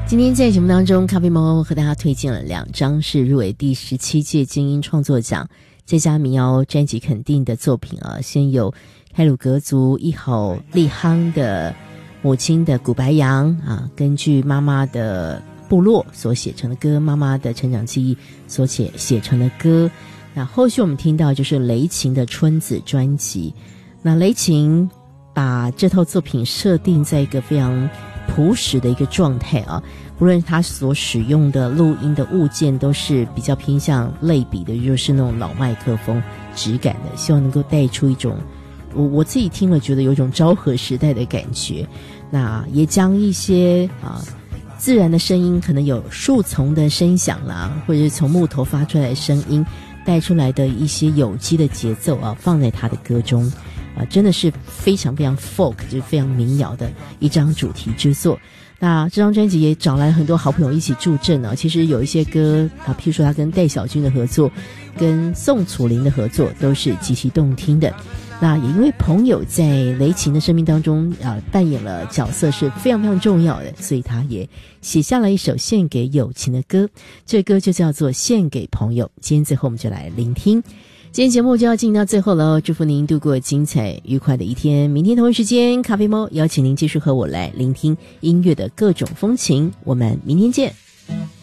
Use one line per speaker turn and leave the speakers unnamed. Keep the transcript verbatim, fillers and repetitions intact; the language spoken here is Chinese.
今天在节目当中，咖啡猫和大家推荐了两张是入围第十七届金鹰创作奖最佳民谣专辑肯定的作品啊。先有太鲁阁族一吼利夯的母亲的古白杨啊，根据妈妈的部落所写成的歌，妈妈的成长记忆所写写成的歌。那后续我们听到就是雷琴的春子专辑，那雷琴把这套作品设定在一个非常朴实的一个状态啊，不论他所使用的录音的物件都是比较偏向类比的，就是那种老麦克风质感的，希望能够带出一种我我自己听了觉得有一种昭和时代的感觉。那也将一些啊自然的声音，可能有树丛的声响啦，或者是从木头发出来的声音带出来的一些有机的节奏啊，放在他的歌中啊，真的是非常非常 folk， 就是非常民谣的一张主题之作。那这张专辑也找来很多好朋友一起助阵啊，其实有一些歌啊，譬如说他跟戴小军的合作，跟宋楚龄的合作都是极其动听的。那也因为朋友在雷琴的生命当中啊扮演了角色是非常非常重要的，所以他也写下了一首献给友情的歌，这歌就叫做献给朋友。今天最后我们就来聆听，今天节目就要进行到最后了，祝福您度过精彩愉快的一天。明天同一时间，咖啡猫邀请您继续和我来聆听音乐的各种风情，我们明天见。